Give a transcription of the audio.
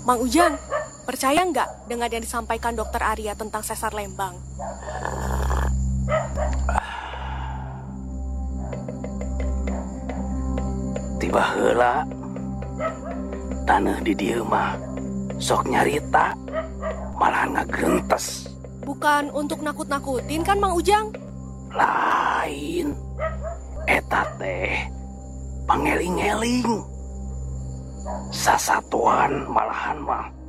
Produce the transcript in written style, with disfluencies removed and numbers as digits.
Mang Ujang, percaya nggak dengan yang disampaikan Dokter Arya tentang sesar Lembang? Tiba heula tanah di dieu mah sok nyarita malahan ngagentes. Bukan untuk nakut-nakutin kan Mang Ujang? Lain eta teh pangeling-eling sasatuan malahan mah